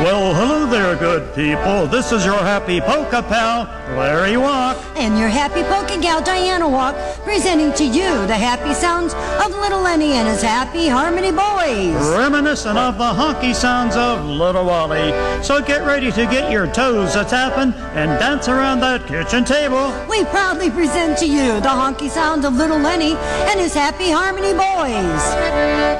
Well, hello there, good people. This is your happy polka pal, Larry Walk. And your happy polka gal, Diana Walk, presenting to you the happy sounds of Little Lenny and his Happy Harmony Boys. Reminiscent of the honky sounds of Little Wally. So get ready to get your toes a-tapping and dance around that kitchen table. We proudly present to you the honky sounds of Little Lenny and his Happy Harmony Boys.